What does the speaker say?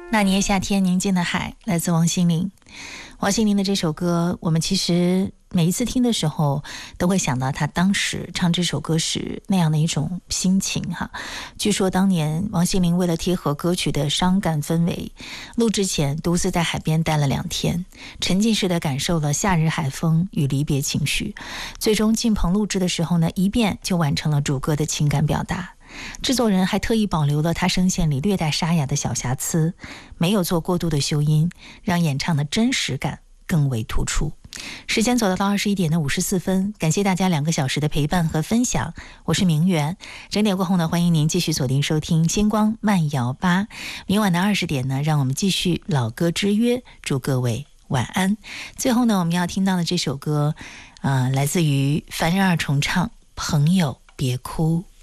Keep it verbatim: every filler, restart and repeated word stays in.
那年夏天宁静的海，来自王心凌。王心凌的这首歌，我们其实每一次听的时候都会想到她当时唱这首歌时那样的一种心情哈。据说当年王心凌为了贴合歌曲的伤感氛围，录制前独自在海边待了两天，沉浸式的感受了夏日海风与离别情绪，最终进棚录制的时候呢，一遍就完成了主歌的情感表达。制作人还特意保留了他声线里略带沙哑的小瑕疵，没有做过度的修音，让演唱的真实感更为突出。时间走到了二十一点的五十四分，感谢大家两个小时的陪伴和分享，我是明媛。整点过后呢，欢迎您继续锁定收听星光慢摇吧。明晚的二十点呢，让我们继续老歌之约，祝各位晚安。最后呢，我们要听到的这首歌，呃，来自于凡人二重唱《朋友别哭》。